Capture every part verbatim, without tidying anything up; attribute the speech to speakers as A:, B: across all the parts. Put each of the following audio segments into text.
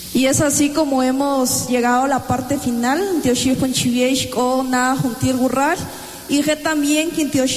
A: Y es así como hemos llegado a la parte final. Y que también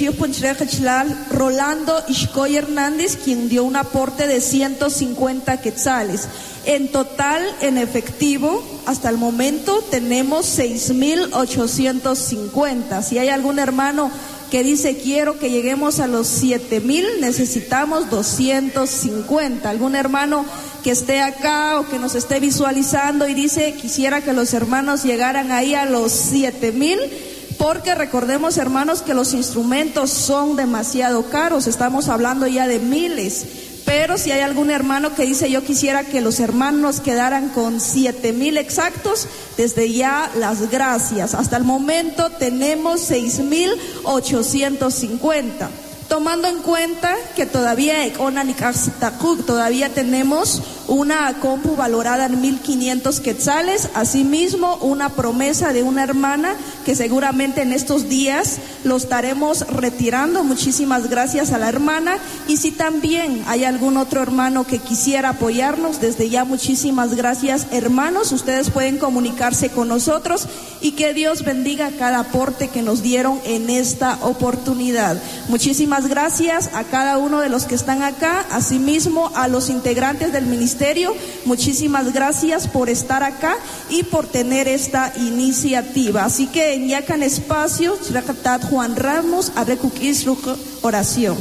A: Rolando Ishkoy Hernández, quien dio un aporte de ciento cincuenta quetzales. En total, en efectivo, hasta el momento tenemos seis mil ochocientos cincuenta. Si hay algún hermano que dice quiero que lleguemos a los siete mil, necesitamos doscientos cincuenta. Algún hermano que esté acá o que nos esté visualizando y dice quisiera que los hermanos llegaran ahí a los siete mil, porque recordemos, hermanos, que los instrumentos son demasiado caros, estamos hablando ya de miles. Pero si hay algún hermano que dice yo quisiera que los hermanos quedaran con siete mil exactos, desde ya las gracias. Hasta el momento tenemos seis mil ochocientos cincuenta. Tomando en cuenta que todavía todavía tenemos una compu valorada en mil quinientos quetzales, asimismo una promesa de una hermana que seguramente en estos días lo estaremos retirando. Muchísimas gracias a la hermana. Y si también hay algún otro hermano que quisiera apoyarnos, desde ya muchísimas gracias, hermanos. Ustedes pueden comunicarse con nosotros y que Dios bendiga cada aporte que nos dieron en esta oportunidad. Muchísimas gracias a cada uno de los que están acá, asimismo a los integrantes del ministerio. Muchísimas gracias por estar acá y por tener esta iniciativa. Así que en Yacan Espacio, Juan Ramos, a oración.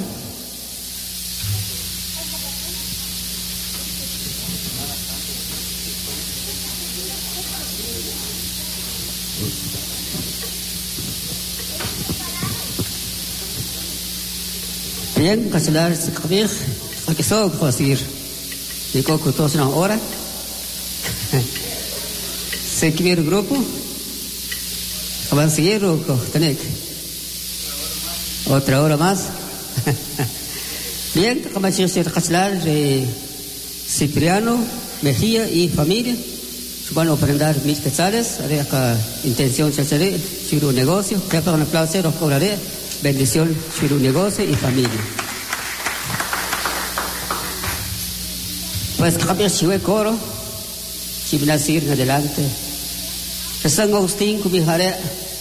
B: Bien, cancelar ese cabello, porque solo puedo seguir. Digo que todos una hora. Se quiere el grupo. ¿Van a seguir o tener otra hora más? Bien, como he dicho, cancelar Cipriano, Mejía y familia. Van a ofrendar mil quetzales. Haré acá intención de hacer un negocio. Que para un aplauso, los cobraré. Bendición, su negocio y familia. Pues cambiar si voy coro, si voy a seguir adelante. De San Agustín, como dije,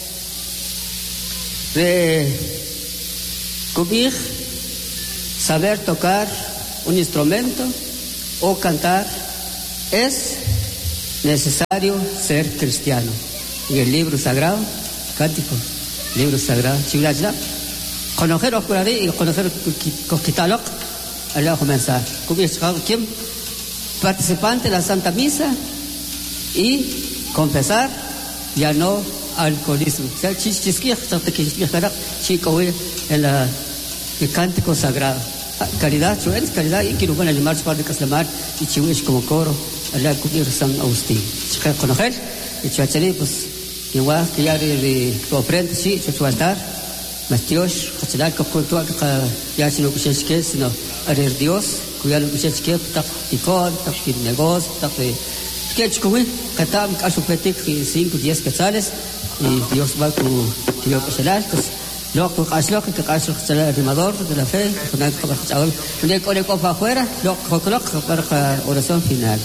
B: de cubrir, saber tocar un instrumento o cantar, es necesario ser cristiano. En el libro sagrado, cántico. Libro sagrado, chivilajla. Conocer los curaré y conocer Coquitalok, allá comenzar. ¿Quién? Participante de la Santa Misa y confesar, ya no alcoholismo. O sea, chisquisquia, chico, en la el cántico sagrado. Caridad, chueles, caridad, y quiero bueno animar su padre Caslamar y chihuish como coro, allá cubrir San Agustín. Chica conocer, y chuachari, pues. Igual que ya de tu ofrenda, sí, tu altar, mas Dios, que que culto que ya si no que se que sino a Dios, que ya no que se que tak icon, tak negocio, tak que chico, que tam que su petic cinco, diez quetzales y Dios va con que yo que pues lo que hace lo que que hace el animador de la fe, con el que le con el copa afuera, lo que para oración final.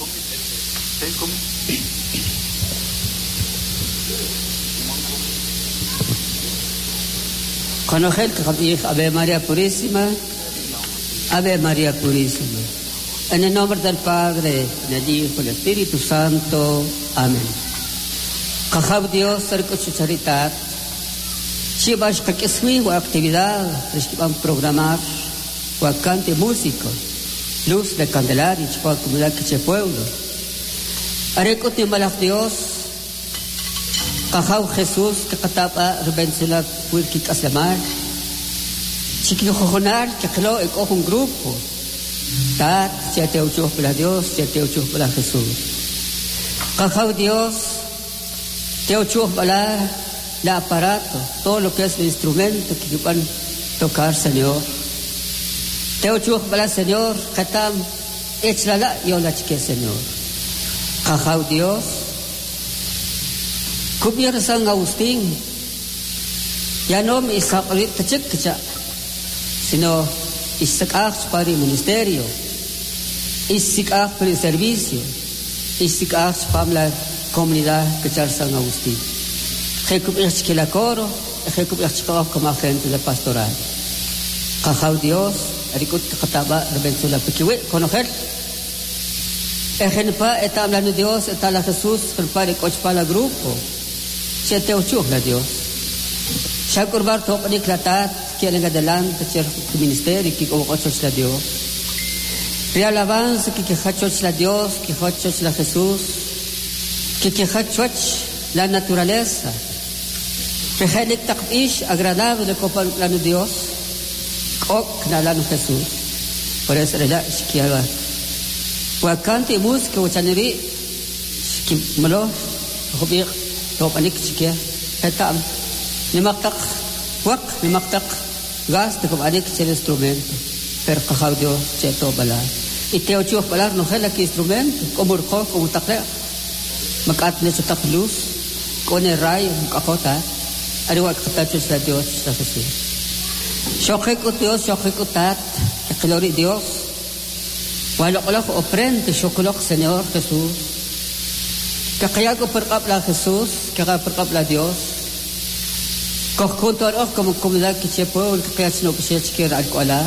B: Conocer que Ave María Purísima, Ave María Purísima. En el nombre del Padre, del Hijo y del Espíritu Santo. Amén. Cajab Dios, cerco chucharitat. Chivas que es mi actividad, que van a programar, o cante músico, luz de Candelaria, para comunidad que se pueblo. Areco timbalak Dios. Kahaw Jesús que katapa rebensela wilki kaslamar chiquillo jojonar que creo que un grupo tat siete ocho para Dios siete ocho para Jesús Kahaw Dios te ocho para la aparato todo lo que es el instrumento que van a tocar Señor te ocho para Señor katam echlala y hola chique Señor Kahaw Dios Cubrir San Agustín, ya no me isakrit tachik sino isikak para el ministerio, isikak para el servicio, y si caas para la comunidad que ya San Agustín. Recuperaste que la coro, recuperaste como agente de pastoral. Cajao Dios, erikut kataba rebensula pekiwe conocer. Ejemplo, está hablando Dios, está la Jesús, el Padre coach para el grupo. Se te ocho la Dios. Ya curvar todo para declarar que en adelante el ministerio que como ocho la Dios. Real avance que que ocho la Dios, que ocho la Jesús, que que ocho la naturaleza. Regenek takish agradable con la Dios. Ok, na la Jesús. Por eso era shikiaba. Wakante música wachaneri que malo hobir to panik chikia etam nimaktak wak nimaktak gas te panik chel instrumento per kahaudio cheto bala iteo chuo balar no hela que instrumento como ko como takla makat ne chutak luz con el rayo kahota ariwa kata sa Dios sa Jesus shokhe ko Dios shokhe ko tat gloria Dios. Walau kalau ofrenda chocolate Señor Jesús, que kaya ko perkapla Jesús, que kaya perkapla Dios, kau kuntuar oh como comunidad que chepo, que kaya sino que se chiker alcohola,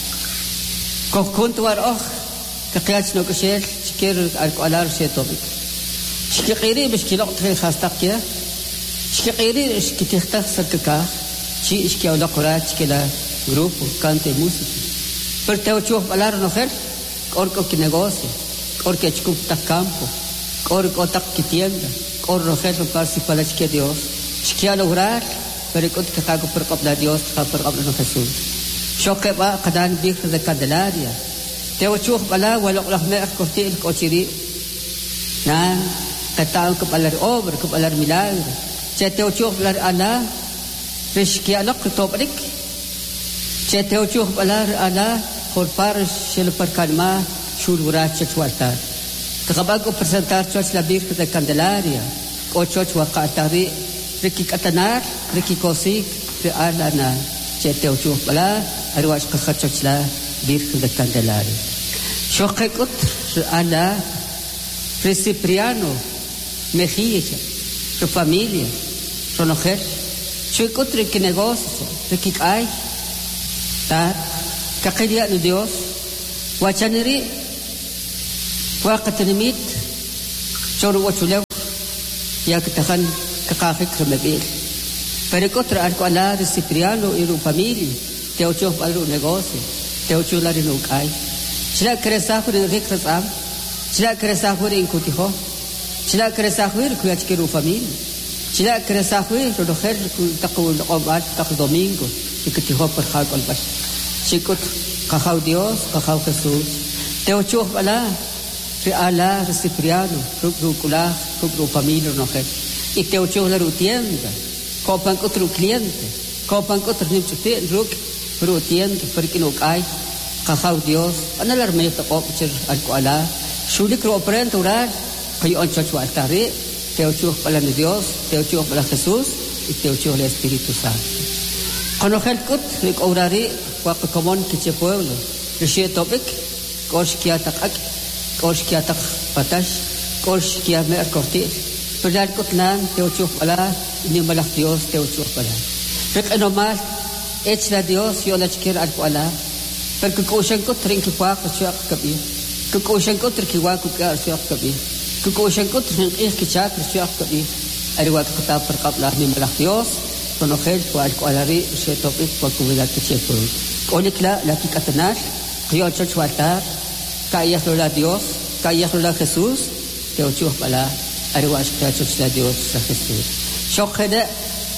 B: kau kuntuar oh que kaya sino que se chiker alcohola se tobi, chikiri bis kilo que hastak ya, chikiri es que te está cerca, chi es que habla cora chikela grupo cante música, pero te ocho hablar no gel. Orco que negocio, orco que chuta campo, orco que tienda, orco que no participa la chica Dios, chica lograr, pero que cago por copla Dios, por copla no Jesús. Yo que va a dar virgen de Candelaria, te ocho bala, o lo me cortil cochiri, na, que tal que para la obra, que para el milagro, che te ocho bala ana, risquia lo que tobric, che te ocho bala ana. Por pares se le percalma chulura chechualtar. Kapag ko presentar church la Virgen de Candelaria, o church wakatari, riki katanar, riki kosik, re alana, chete ocho bala, arwach kakachurch la Virgen de Candelaria. Shokekut ala, re Cipriano, Mejía, su familia, su mujer, shokekut riki negocio, riki ay, ta. Kakaya ni Dios, wachaniri, wakatanimit, choro wachulew, ya katakan kakafik remabil. Pero contra alcohola de Cipriano y su familia, te ocho para un negocio, te ocho la rinukay. Sila kresahu ni rikrasam, sila kresahu ni inkutiho, sila kresahu ni kuyachkiru familia, sila kresahu ni rodoher takul obat tak domingo, ikutiho per halkol bas. Chicot, cajao Dios, cajao Jesús. Te ocho bala, reala, Cipriano, rucula, rucula familia, no sé. Y te ocho la rutienda, copan otro cliente, copan otro nichute, ruc, rutienda, porque no hay, cajao Dios, analar me tocó al coala, sulik ro prende orar, que yo ancho altare, te ocho bala de Dios, te ocho bala Jesús, y te ocho el Espíritu Santo. Conocer cut, ric orari, Wak komon kiche pueblo, rishe topik, kosh kia tak ak, kosh kia tak patash, kosh kia mer korti. Perdal kutlan teochuh pala, ni malak Dios teochuh pala. Rek anomal, ech la Dios yo la chikir al pala. Per kukoshan ko tring kiwa ko syak kabi. Kukoshan ko tring kiwa ko kya syak kabi. Kukoshan ko tring ich kichak syak kabi. Ariwat kata per kapla ni malak Dios. Conogel por alcoholari se topic por comunidad que se puede. Onikla la kikatanar, kyo chachwatar, kaya la Dios, kaya la Jesús, te ocho pala, ariwas te ocho la Dios a Jesús. Shokede,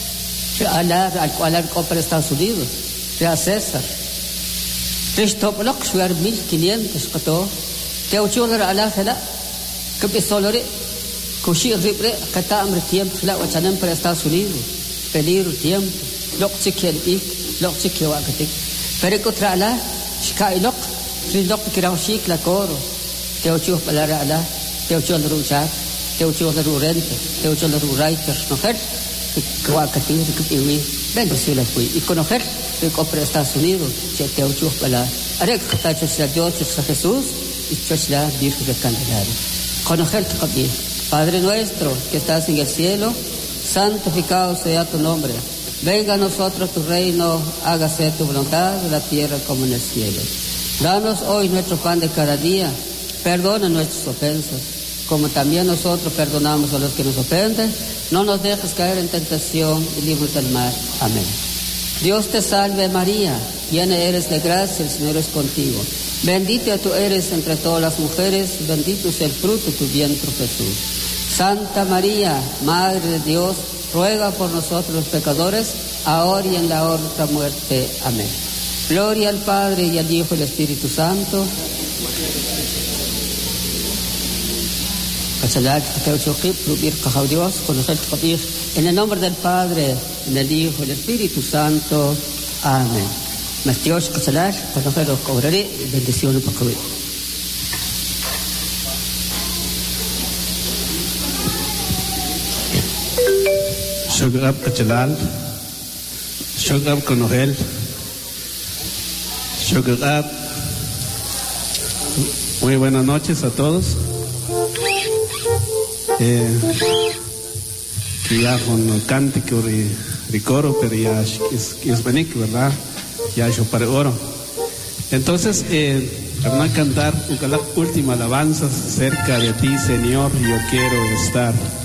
B: ala alcoholar compra Estados Unidos, rea César. Ristopolok suar mil quinientos kato, te ocho la ala hela, que pisolore, kushi ribre, kata amre tiempo la wachanem para Estados Unidos. Peligro tiempo, lok chikel ik, lok chikel wakatik. Pero contra la, shkai lok, tri lok kirao shik la coro. Te ocho palara ala, te ocho la ruchak, te ocho la rurente, te ocho la ruraiker, no her, que wakatik, que iwi, vengo si la fui. Y conocer, que compra Estados Unidos, te ocho pala. Arek kata chos la Dios, chos la Jesús, y chos la Virgen de Candelaria. Padre nuestro que estás en el cielo, santificado sea tu nombre. Venga a nosotros tu reino, hágase tu voluntad en la tierra como en el cielo. Danos hoy nuestro pan de cada día, perdona nuestras ofensas, como también nosotros perdonamos a los que nos ofenden. No nos dejes caer en tentación y líbranos del mal. Amén. Dios te salve María, llena eres de gracia, el Señor es contigo. Bendita tú eres entre todas las mujeres, bendito es el fruto de tu vientre Jesús. Santa María, Madre de Dios, ruega por nosotros los pecadores, ahora y en la hora de nuestra muerte. Amén. Gloria al Padre y al Hijo y al Espíritu Santo. En el nombre del Padre, del Hijo y del Espíritu Santo. Amén. Mestios Casalar, conocer los cobraré, bendiciones para que
C: Shogab Kachalal, Shogab Konohel, Shogab. Muy buenas noches a todos. Eh, que ya con cántico y ricoro, pero ya es, es benik, ¿verdad? Ya yo para oro. Entonces, eh, van a cantar la última alabanza cerca de ti, Señor, yo quiero estar.